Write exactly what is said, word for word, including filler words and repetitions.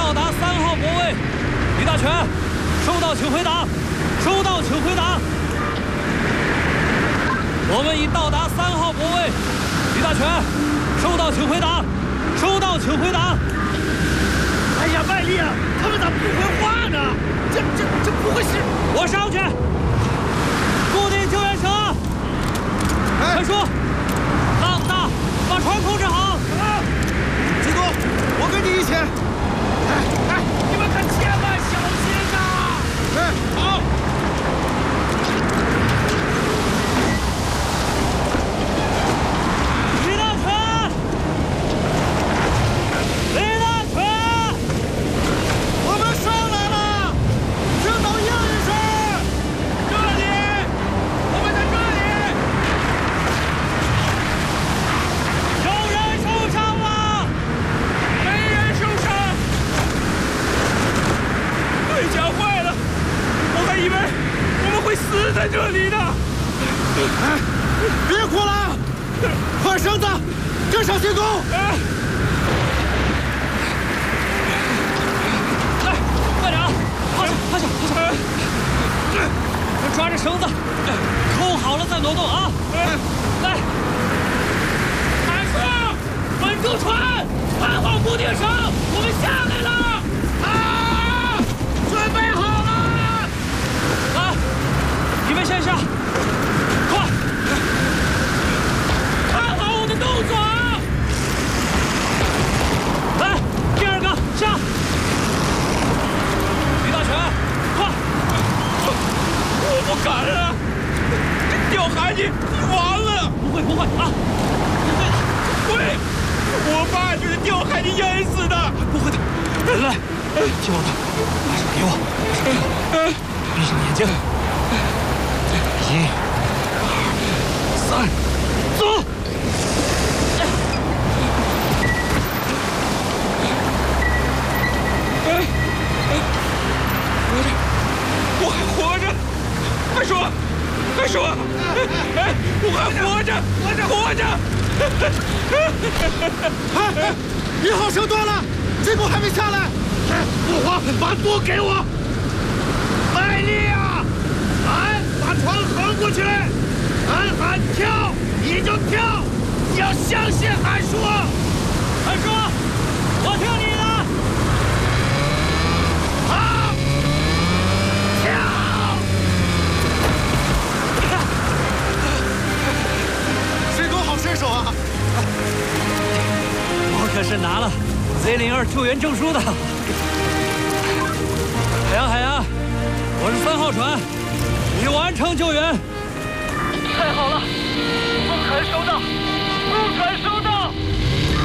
到达三号泊位。李大全，收到，请回答。收到，请回答。我们已到达三号泊位。李大全，收到，请回答。收到，请回答。 哎呀，麦丽啊，他们咋不回话呢？这这这不会是…… 我上去，固定救援绳。快说，浪大，把船控制好。 啊，基督，我跟你一起。哎哎，你们可千万小心呐！哎，好。 李大全，李大全， 我们上来了，听到应一声。这里，我们在这里。 有人受伤了？ 没人受伤。对讲坏了，我还以为我们会死在这里呢。哎，别哭了，快绳子，跟上进攻。哎， 来，快点啊！趴下，趴下，趴下！抓着绳子，扣好了再挪动啊！来，海叔，稳住船，看好固定绳，我们下来了！ 啊，准备好了！ 来，你们先下，快！看好我的动作啊！来，第二个下！李大全，快！ 我不敢了，这掉海里完了。 不会不会啊，不会的， 会，我爸就是掉海里淹死的。 不会的。来，听我的，马上给我，马上给我，闭上眼睛。一、二、三，走！ 活着，我还活着，快说，快说！哎，我还活着，活着，活着！哎，一号绳断了，这波还没下来。不慌，把舵给我。卖力啊！俺把船横过去，俺喊跳你就跳，你要相信俺说。 海叔，我听你的。 好，跳！水狗好身手啊！ 我可是拿了 Z 零二救援证书的。海洋，海洋，我是三号船，已完成救援。 太好了，风船收到，风船收到。